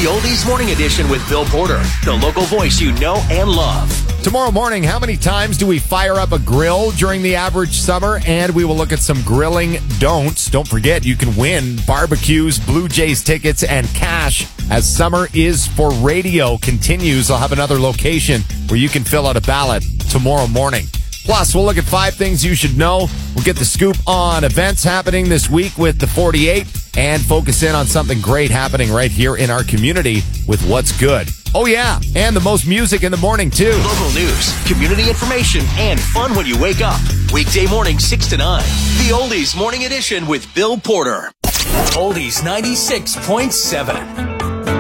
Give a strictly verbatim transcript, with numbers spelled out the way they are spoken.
The Oldies Morning Edition with Bill Porter, the local voice you know and love. Tomorrow morning, how many times do we fire up a grill during the average summer? And we will look at some grilling don'ts. Don't forget, you can win barbecues, Blue Jays tickets, and cash as Summer is for Radio continues. I'll have another location where you can fill out a ballot tomorrow morning. Plus, we'll look at five things you should know. We'll get the scoop on events happening this week with the forty-eight and focus in on something great happening right here in our community with What's Good. Oh, yeah, and the most music in the morning, too. Local news, community information, and fun when you wake up. Weekday morning, six to nine. The Oldies Morning Edition with Bill Porter. Oldies ninety-six point seven.